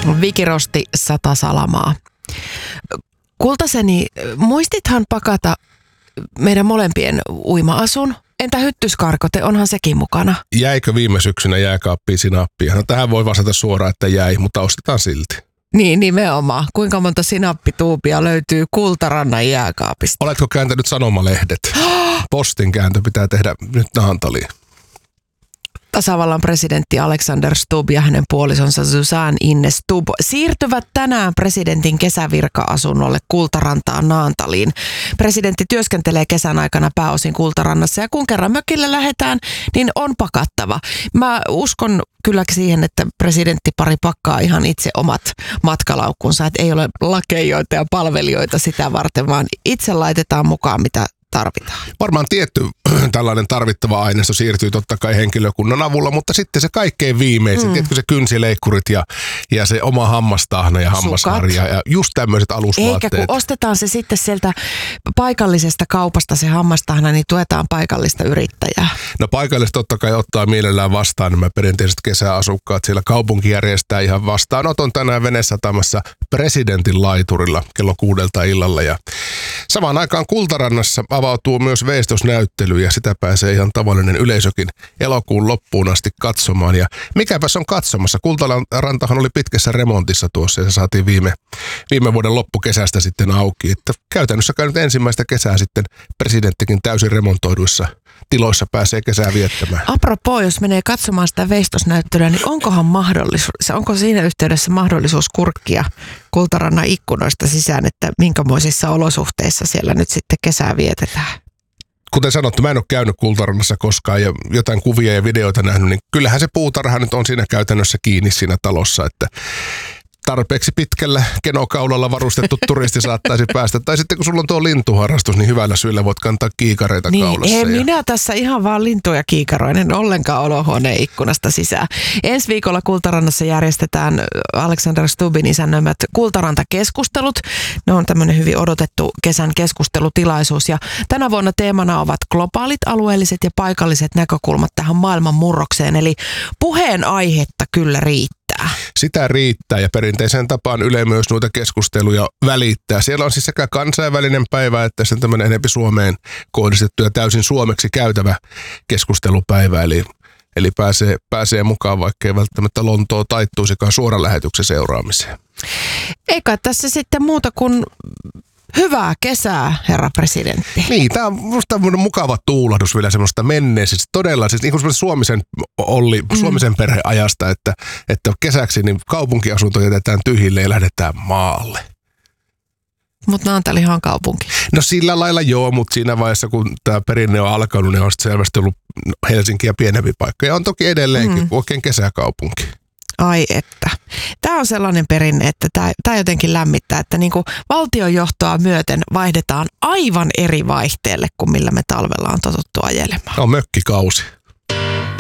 Vikirosti 100 salamaa. Kultaseni, muistithan pakata meidän molempien uima-asun? Entä hyttyskarkote, onhan sekin mukana? Jäikö viime syksynä jääkaappiin sinappia? No tähän voi vastata suoraan, että jäi, mutta ostetaan silti. Niin, nimenomaan. Kuinka monta sinappituupia löytyy Kultarannan jääkaapista? Oletko kääntänyt sanomalehdet? Postin kääntö pitää tehdä nyt Naantaliin. Tasavallan presidentti Alexander Stubb ja hänen puolisonsa Susanne Ines Stubb siirtyvät tänään presidentin kesävirka-asunnolle Kultarantaan Naantaliin. Presidentti työskentelee kesän aikana pääosin Kultarannassa ja kun kerran mökille lähdetään, niin on pakattava. Mä uskon kyllä siihen, että presidenttipari pakkaa ihan itse omat matkalaukkunsa, että ei ole lakeijoita ja palvelijoita sitä varten, vaan itse laitetaan mukaan mitä tarvitaan. Varmaan tietty tällainen tarvittava aineisto siirtyy totta kai henkilökunnan avulla, mutta sitten se kaikkein viimeisin, tiedätkö se kynsileikkurit ja se oma hammastahna ja hammasharja ja just tämmöiset alusvaatteet. Eikä kun ostetaan se sitten sieltä paikallisesta kaupasta se hammastahna, niin tuetaan paikallista yrittäjää. No paikallista totta kai ottaa mielellään vastaan nämä perinteiset kesäasukkaat. Siellä kaupunki järjestää ihan vastaanoton tänään Venesatamassa presidentin laiturilla kello 6 illalla ja samaan aikaan Kultarannassa avautuu myös veistosnäyttely ja sitä pääsee ihan tavallinen yleisökin elokuun loppuun asti katsomaan. Ja mikäpäs on katsomassa? Kultarantahan oli pitkässä remontissa tuossa ja se saatiin viime vuoden loppukesästä sitten auki. Että käytännössä nyt ensimmäistä kesää sitten presidenttikin täysin remontoiduissa tiloissa pääsee kesää viettämään. Apropos, jos menee katsomaan sitä veistosnäyttelyä, niin onko siinä yhteydessä mahdollisuus kurkkia Kultarannan ikkunoista sisään, että minkämoisissa olosuhteissa siellä nyt sitten kesää vietetään? Kuten sanottu, mä en ole käynyt Kultarannassa koskaan ja jotain kuvia ja videoita nähnyt, niin kyllähän se puutarha nyt on siinä käytännössä kiinni siinä talossa, että tarpeeksi pitkällä kenokaulalla varustettu turisti saattaisi päästä. Tai sitten kun sulla on tuo lintuharrastus, niin hyvällä syyllä voit kantaa kiikareita kaulassa. Niin, minä tässä ihan vaan lintuja kiikaroin, en ollenkaan olohuoneen ikkunasta sisään. Ensi viikolla Kultarannassa järjestetään Alexander Stubbin isännöimät Kultaranta-keskustelut. Ne on tämmöinen hyvin odotettu kesän keskustelutilaisuus. Ja tänä vuonna teemana ovat globaalit, alueelliset ja paikalliset näkökulmat tähän maailman murrokseen. Eli puheenaihetta kyllä riittää. Sitä riittää ja perinteiseen tapaan Yle myös noita keskusteluja välittää. Siellä on siis sekä kansainvälinen päivä että sitten tämmöinen enempi Suomeen kohdistettu ja täysin suomeksi käytävä keskustelupäivä. Eli pääsee mukaan, vaikka ei välttämättä Lontoo taittuisikaan suoran lähetyksen seuraamiseen. Eikä tässä sitten muuta kuin hyvää kesää, herra presidentti. Niin, tämä on musta mukava tuulahdus vielä semmoista menneisistä. Todella siis niin kuin Suomisen perheajasta, että kesäksi niin kaupunkiasunto jätetään tyhjille ja lähdetään maalle. Mutta Naantalihan on kaupunki. No sillä lailla joo, mutta siinä vaiheessa kun tämä perinne on alkanut, niin on sitten selvästi ollut Helsinki ja pienempi paikka. Ja on toki edelleenkin oikein kesäkaupunki. Ai että. Tämä on sellainen perinne, että tämä jotenkin lämmittää, että niinku valtionjohtoa myöten vaihdetaan aivan eri vaihteelle kuin millä me talvella on totuttu ajelemaan. On mökkikausi.